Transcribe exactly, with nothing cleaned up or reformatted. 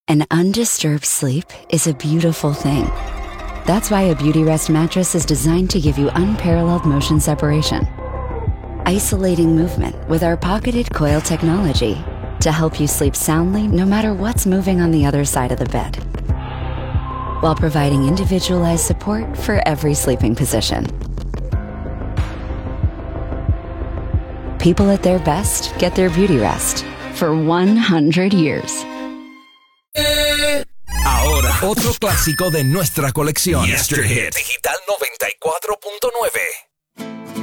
And undisturbed sleep is a beautiful thing. That's why a Beautyrest mattress is designed to give you unparalleled motion separation, isolating movement with our pocketed coil technology to help you sleep soundly no matter what's moving on the other side of the bed, while providing individualized support for every sleeping position. People at their best get their Beautyrest for one hundred years. Ahora, otro clásico de nuestra colección. Yesterday Hit Digital noventa y cuatro punto nueve.